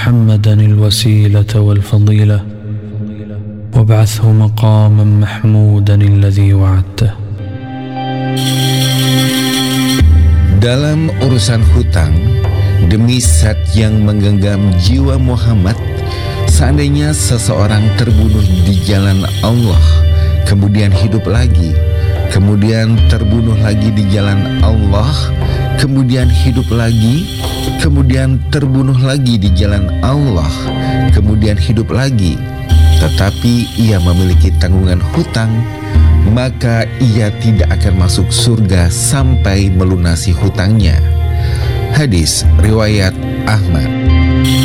محمدا الوسيلة والفضيلة وابعثه مقاما محمودا الذي وعدته. Dalam urusan hutang, demi zat yang menggenggam jiwa Muhammad, seandainya seseorang terbunuh di jalan Allah, kemudian hidup lagi, kemudian terbunuh lagi di jalan Allah, kemudian hidup lagi, kemudian terbunuh lagi di jalan Allah, kemudian hidup lagi, tetapi ia memiliki tanggungan hutang, maka ia tidak akan masuk surga sampai melunasi hutangnya. Hadis riwayat Ahmad.